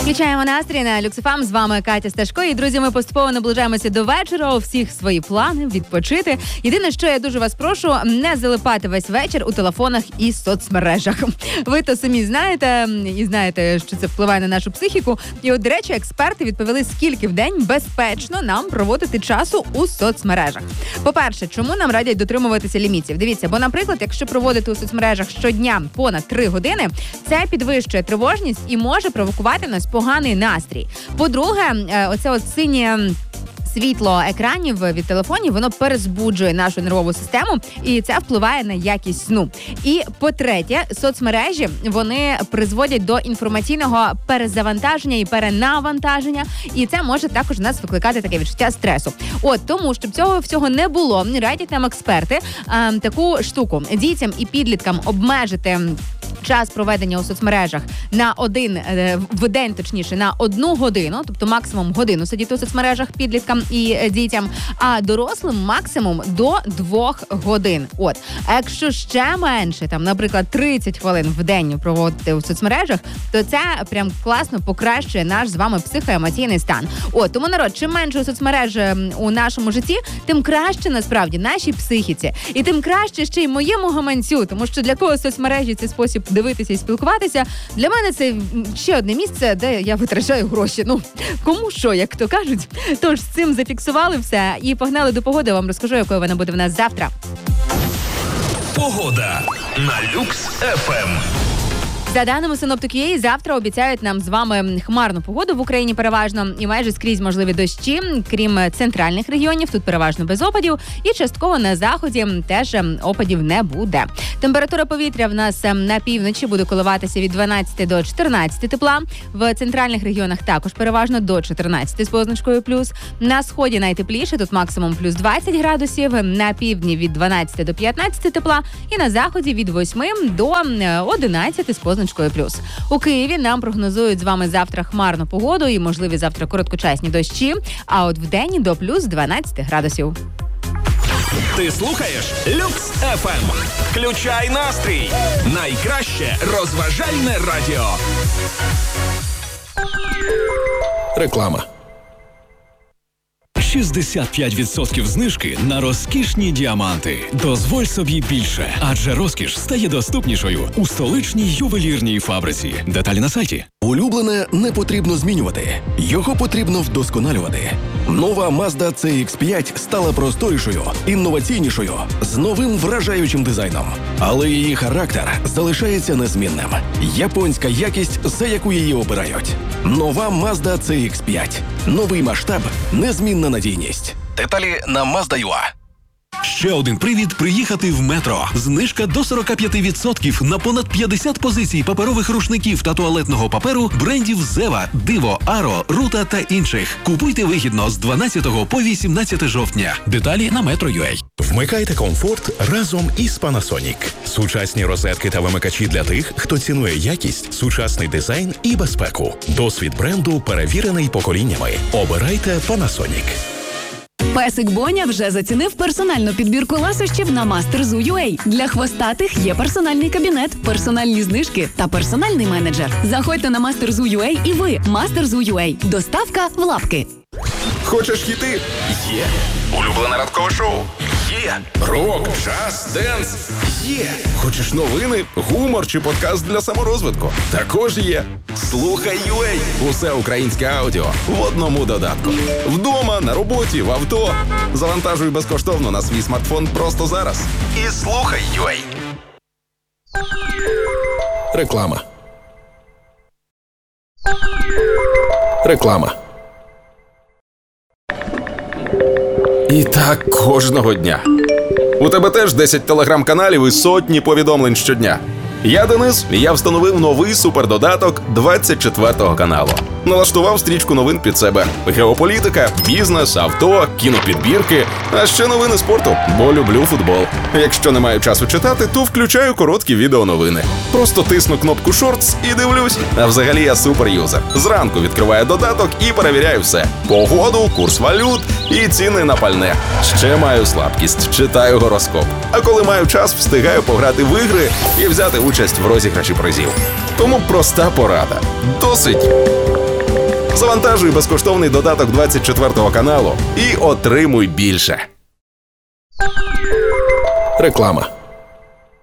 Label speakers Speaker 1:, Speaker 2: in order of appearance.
Speaker 1: Включаємо настрій на Люкс ФМ. З вами Катя Сташко. І, друзі, ми поступово наближаємося до вечора. У всіх свої плани, відпочити. Єдине, що я дуже вас прошу, не залипати весь вечір у телефонах і соцмережах. Ви то самі знаєте, і знаєте, що це впливає на нашу психіку. І от, до речі, експерти відповіли, скільки в день безпечно нам проводити часу у соцмережах. По-перше, чому нам радять дотримуватися лімітів? Дивіться, бо, наприклад, якщо проводити у соцмережах щодня понад 3 години, це підвищує тривожність і може провокувати в нас поганий настрій. По-друге, оце от синє світло екранів від телефонів, воно перезбуджує нашу нервову систему, і це впливає на якість сну. І по-третє, соцмережі, вони призводять до інформаційного перезавантаження і перенавантаження, і це може також у нас викликати таке відчуття стресу. От, тому, щоб цього всього не було, радять нам експерти таку штуку. Дітям і підліткам обмежити час проведення у соцмережах в день, точніше, на 1 годину, тобто максимум годину сидіти у соцмережах підліткам і дітям, а дорослим максимум до 2 годин. От. А якщо ще менше, там, наприклад, 30 хвилин в день проводити у соцмережах, то це прям класно покращує наш з вами психоемоційний стан. От, тому, народ, чим менше у соцмереж у нашому житті, тим краще, насправді, нашій психіці. І тим краще ще й моєму гаманцю, тому що для кого соцмережі – це спосіб дивитися і спілкуватися, для мене це ще одне місце, де я витрачаю гроші. Ну, кому що, як то кажуть. Тож, з цим зафіксували все і погнали до погоди. Вам розкажу, якою вона буде в нас завтра.
Speaker 2: Погода на Люкс ФМ.
Speaker 1: За даними синоптики, завтра обіцяють нам з вами хмарну погоду в Україні переважно і майже скрізь можливі дощі, крім центральних регіонів, тут переважно без опадів, і частково на заході теж опадів не буде. Температура повітря в нас на півночі буде коливатися від 12 до 14 тепла, в центральних регіонах також переважно до 14 з позначкою плюс, на сході найтепліше, тут максимум плюс 20 градусів, на півдні від 12 до 15 тепла і на заході від 8 до 11 з позначкою плюс. У Києві нам прогнозують з вами завтра хмарну погоду і можливі завтра короткочасні дощі, а от вдень до плюс 12 градусів.
Speaker 2: Ти слухаєш Люкс ФМ. Включай настрій. Найкраще розважальне радіо. Реклама. 65% знижки на розкішні діаманти. Дозволь собі більше, адже розкіш стає доступнішою у столичній ювелірній фабриці. Деталі на сайті.
Speaker 3: Улюблене не потрібно змінювати. Його потрібно вдосконалювати. Нова Mazda CX-5 стала просторішою, інноваційнішою, з новим вражаючим дизайном. Але її характер залишається незмінним. Японська якість, за яку її обирають. Нова Mazda CX-5. Новий масштаб, незмінна надійність. Деталі на Mazda.ua.
Speaker 2: Ще один привід приїхати в Метро. Знижка до 45% на понад 50 позицій паперових рушників та туалетного паперу брендів Зева, Диво, Аро, Рута та інших. Купуйте вигідно з 12 по 18 жовтня. Деталі на Metro.ua.
Speaker 4: Вмикайте комфорт разом із Panasonic. Сучасні розетки та вимикачі для тих, хто цінує якість, сучасний дизайн і безпеку. Досвід бренду перевірений поколіннями. Обирайте Panasonic.
Speaker 5: Песик Боня вже зацінив персональну підбірку ласощів на Master.Zoo.ua. Для хвостатих є персональний кабінет, персональні знижки та персональний менеджер. Заходьте на Master.Zoo.ua і ви Master.Zoo.ua. Доставка в лапки.
Speaker 6: Хочеш хіти? Є. Улюблене ранкове шоу? Є. Рок, джаз, денс? Є. Хочеш новини, гумор чи подкаст для саморозвитку? Також є. Слухай UA. Усе українське аудіо в одному додатку. Вдома, на роботі, в авто. Завантажуй безкоштовно на свій смартфон просто зараз. І слухай UA.
Speaker 2: Реклама. Реклама.
Speaker 6: І так кожного дня. У тебе теж 10 телеграм-каналів і сотні повідомлень щодня. Я Денис, і я встановив новий супердодаток 24 каналу. Налаштував стрічку новин під себе. Геополітика, бізнес, авто, кінопідбірки, а ще новини спорту, бо люблю футбол. Якщо не маю часу читати, то включаю короткі відеоновини. Просто тисну кнопку «Шортс» і дивлюсь. А взагалі я суперюзер. Зранку відкриваю додаток і перевіряю все. Погоду, курс валют і ціни на пальне. Ще маю слабкість, читаю гороскоп. А коли маю час, встигаю пограти в ігри і взяти участь в розіграші призів. Тому проста порада. Досить Завантажуй безкоштовний додаток 24 каналу і отримуй більше.
Speaker 3: Реклама.